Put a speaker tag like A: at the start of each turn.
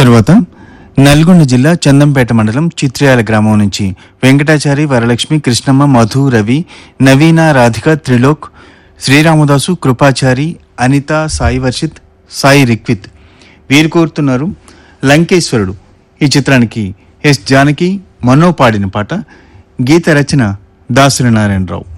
A: తరువాత నల్గొండ జిల్లా చందంపేట మండలం చిత్రయాల గ్రామం నుంచి వెంకటాచారి, వరలక్ష్మి, కృష్ణమ్మ, మధు, రవి, నవీన, రాధిక, త్రిలోక్, శ్రీరామదాసు, కృపాచారి, అనిత, సాయి వర్షిత్, సాయి రిక్విత్ వీరు కోరుతున్నారు లంకేశ్వరుడు ఈ చిత్రానికి ఎస్ జానకి మనో పాడిన పాట. గీత రచన దాసరి నారాయణరావు.